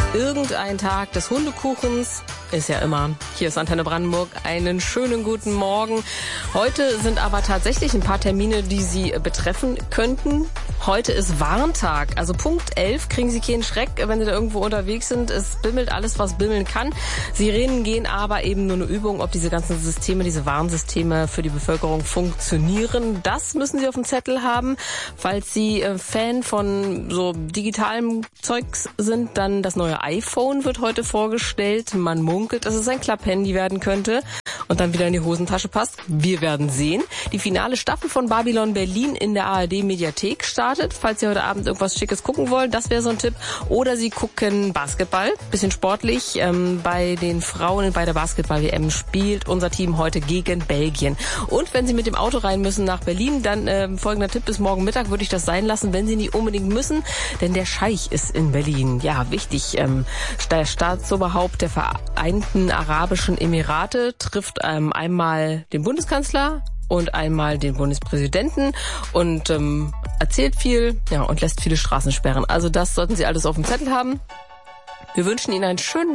Irgendein Tag des Hundekuchens ist ja immer. Hier ist Antenne Brandenburg. Einen schönen guten Morgen. Heute sind aber tatsächlich ein paar Termine, die Sie betreffen könnten. Heute ist Warntag, also Punkt 11. Kriegen Sie keinen Schreck, wenn Sie da irgendwo unterwegs sind. Es bimmelt alles, was bimmeln kann. Sirenen gehen aber eben nur eine Übung, ob diese ganzen Systeme, diese Warnsysteme für die Bevölkerung funktionieren. Das müssen Sie auf dem Zettel haben. Falls Sie Fan von so digitalem Zeugs sind, dann das neue iPhone wird heute vorgestellt. Man munkelt, dass es ein Klapphandy werden könnte und dann wieder in die Hosentasche passt. Wir werden sehen. Die finale Staffel von Babylon Berlin in der ARD-Mediathek startet. Falls Sie heute Abend irgendwas Schickes gucken wollen, das wäre so ein Tipp. Oder Sie gucken Basketball, bisschen sportlich. Bei den Frauen bei der Basketball-WM spielt unser Team heute gegen Belgien. Und wenn Sie mit dem Auto rein müssen nach Berlin, dann folgender Tipp: bis morgen Mittag würde ich das sein lassen, wenn Sie nicht unbedingt müssen, denn der Scheich ist in Berlin. Ja, wichtig. Der Staatsoberhaupt der Vereinten Arabischen Emirate trifft einmal den Bundeskanzler und einmal den Bundespräsidenten und erzählt viel, ja, und lässt viele Straßen sperren. Also das sollten Sie alles auf dem Zettel haben. Wir wünschen Ihnen einen schönen